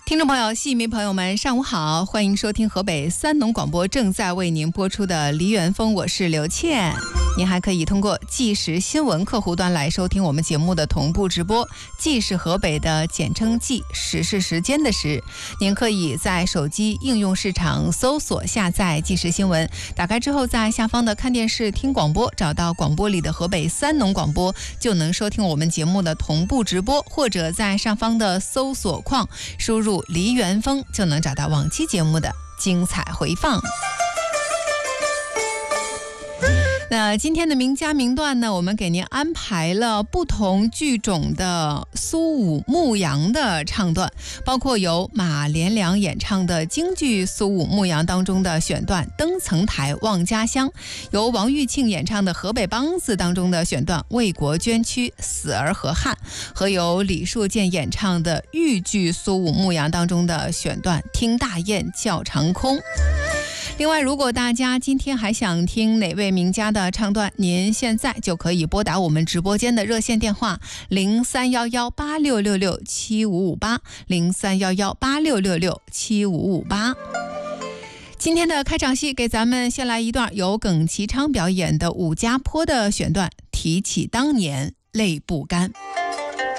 听众朋友、戏迷朋友们，上午好，欢迎收听河北三农广播正在为您播出的梨园风，我是刘倩。您还可以通过即时新闻客户端来收听我们节目的同步直播，即是河北的简称即，时是时间的时。您可以在手机应用市场搜索下载即时新闻，打开之后在下方的看电视听广播，找到广播里的河北三农广播，就能收听我们节目的同步直播，或者在上方的搜索框输入梨园风，就能找到往期节目的精彩回放。那今天的名家名段呢，我们给您安排了不同剧种的苏武牧羊的唱段，包括由马连良演唱的京剧苏武牧羊当中的选段《登层台望家乡》，由王玉庆演唱的河北梆子当中的选段《为国捐躯死而河汉》，和由李树建演唱的豫剧苏武牧羊当中的选段《听大雁叫长空》。另外，如果大家今天还想听哪位名家的唱段，您现在就可以拨打我们直播间的热线电话031186667558，031186667558。今天的开场戏给咱们先来一段由耿其昌表演的武家坡的选段，提起当年泪不干。